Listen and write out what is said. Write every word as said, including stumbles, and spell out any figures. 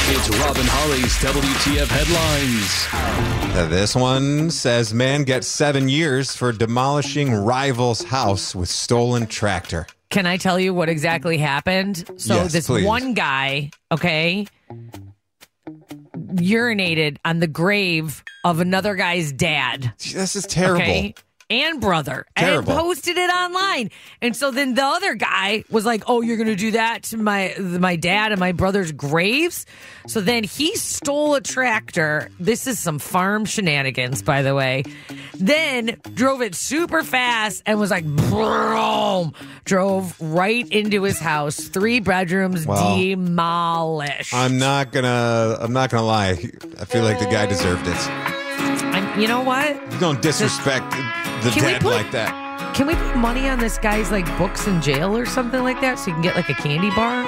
It's Robin Holly's W T F headlines. Uh, This one says man gets seven years for demolishing rival's house with stolen tractor. Can I tell you what exactly happened? So Yes, this please. one guy, okay, urinated on the grave of another guy's dad. This is terrible. Okay. And brother. Terrible. And posted it online. And so then the other guy was like, oh, you're going to do that to my my dad and my brother's graves? So then he stole a tractor. This is some farm shenanigans, by the way. Then drove it super fast and was like, boom, drove right into his house. Three bedrooms Well, demolished. I'm not gonna. I'm not gonna lie. I feel like the guy deserved it. I'm, you know what? You don't disrespect the Can we dead put- like that. Can we put money on this guy's like books in jail or something like that so you can get like a candy bar?